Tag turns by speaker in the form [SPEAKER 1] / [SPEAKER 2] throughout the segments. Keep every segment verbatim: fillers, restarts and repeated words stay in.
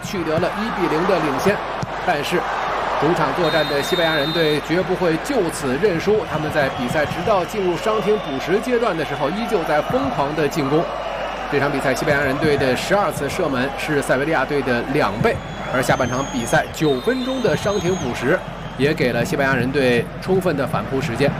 [SPEAKER 1] 取得了一比零的领先。但是主场作战的西班牙人队绝不会就此认输，他们在比赛直到进入伤停补时阶段的时候，依旧在疯狂的进攻。这场比赛，西班牙人队的十二次射门是塞维利亚队的两倍，而下半场比赛九分钟的伤停补时，也给了西班牙人队充分的反扑时间。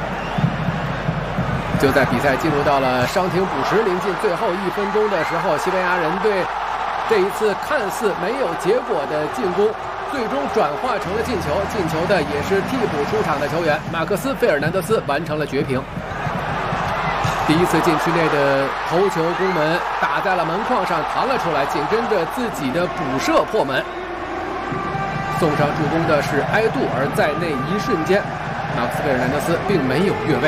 [SPEAKER 1] 就在比赛进入到了伤停补时临近最后一分钟的时候，西班牙人队这一次看似没有结果的进攻，最终转化成了进球。进球的也是替补出场的球员马克斯·费尔南德斯完成了绝平。第一次禁区内的头球攻门打在了门框上，弹了出来，紧跟着自己的补射破门。送上助攻的是埃杜，而在那一瞬间，马克斯·费尔南德斯并没有越位。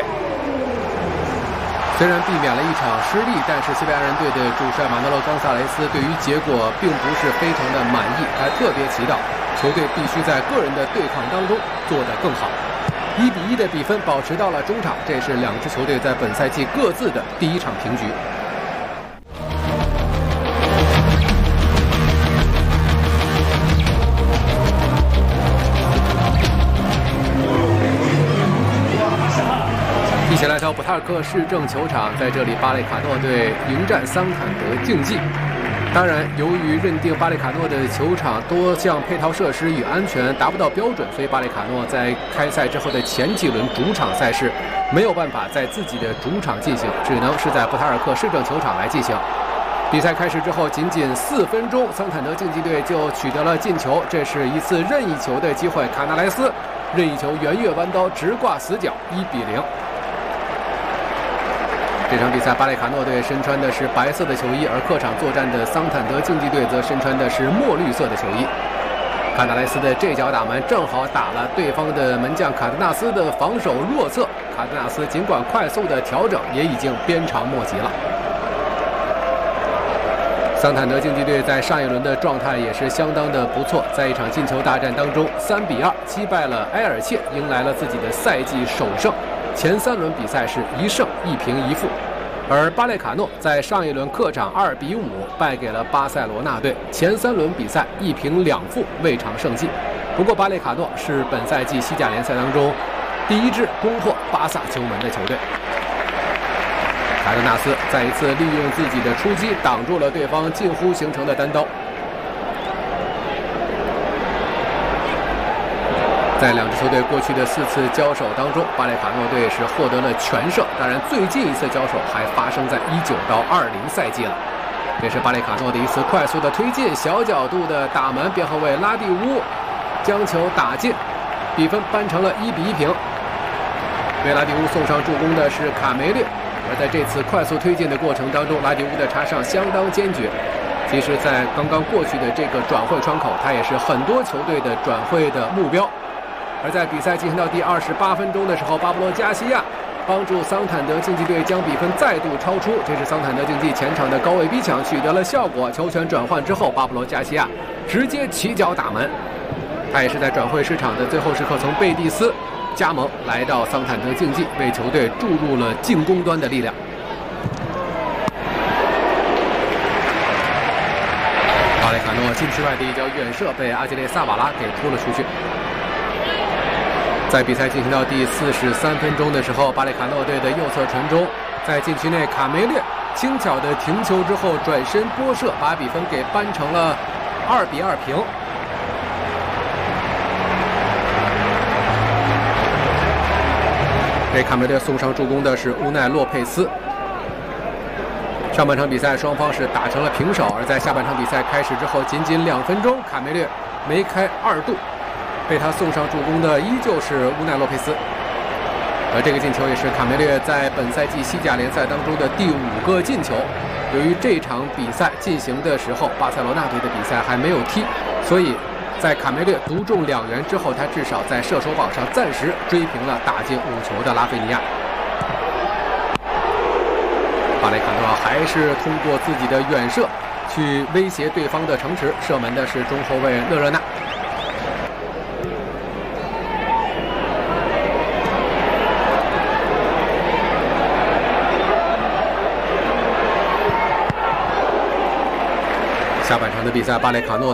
[SPEAKER 1] 虽然避免了一场失利，但是西班牙人队的主帅马诺洛·冈萨雷斯对于结果并不是非常的满意，还特别祈祷球队必须在个人的对抗当中做得更好。一比一的比分保持到了中场，这是两支球队在本赛季各自的第一场平局。一起来到布塔尔克市政球场，在这里巴雷卡诺队迎战桑坦德竞技。当然，由于认定巴雷卡诺的球场多项配套设施与安全达不到标准，所以巴雷卡诺在开赛之后的前几轮主场赛事没有办法在自己的主场进行，只能是在布塔尔克市政球场来进行。比赛开始之后，仅仅四分钟，桑坦德竞技队就取得了进球，这是一次任意球的机会，卡纳莱斯任意球圆月弯刀直挂死角，一比零。这场比赛，巴雷卡诺队身穿的是白色的球衣，而客场作战的桑坦德竞技队则身穿的是墨绿色的球衣。卡纳莱斯的这脚打门正好打了对方的门将卡德纳斯的防守弱侧，卡德纳斯尽管快速的调整，也已经鞭长莫及了。桑坦德竞技队在上一轮的状态也是相当的不错，在一场进球大战当中，三比二击败了埃尔切，迎来了自己的赛季首胜。前三轮比赛是一胜一平一负，而巴列卡诺在上一轮客场二比五败给了巴塞罗那队，前三轮比赛一平两负，未尝胜绩。不过巴列卡诺是本赛季西甲联赛当中第一支攻破巴萨球门的球队。卡德纳斯再一次利用自己的出击挡住了对方近乎形成的单刀。在两支球队过去的四次交手当中，巴列卡诺队是获得了全胜。当然，最近一次交手还发生在一九到二零赛季了。这是巴列卡诺的一次快速的推进，小角度的打门，边后卫拉蒂乌将球打进，比分扳成了一比一平。为拉蒂乌送上助攻的是卡梅略，而在这次快速推进的过程当中，拉蒂乌的插上相当坚决。其实，在刚刚过去的这个转会窗口，他也是很多球队的转会的目标。而在比赛进行到第二十八分钟的时候，巴布罗·加西亚帮助桑坦德竞技队将比分再度超出。这是桑坦德竞技前场的高位逼抢取得了效果，球权转换之后，巴布罗·加西亚直接起脚打门。他也是在转会市场的最后时刻从贝蒂斯加盟来到桑坦德竞技，为球队注入了进攻端的力量。巴雷卡诺禁区外的一脚远射被阿基雷萨瓦拉给扑了出去。在比赛进行到第四十三分钟的时候，巴列卡诺队的右侧传中，在禁区内卡梅略轻巧的停球之后转身拨射，把比分给扳成了二比二平。给卡梅略送上助攻的是乌奈洛佩斯。上半场比赛双方是打成了平手，而在下半场比赛开始之后，仅仅两分钟，卡梅略梅开二度。被他送上助攻的依旧是乌奈洛佩斯，而这个进球也是卡梅略在本赛季西甲联赛当中的第五个进球。由于这场比赛进行的时候，巴塞罗那队的比赛还没有踢，所以在卡梅略独中两元之后，他至少在射手榜上暂时追平了打进五球的拉菲尼亚。巴雷卡诺还是通过自己的远射去威胁对方的城池，射门的是中后卫勒热纳。下半场的比赛，巴列卡诺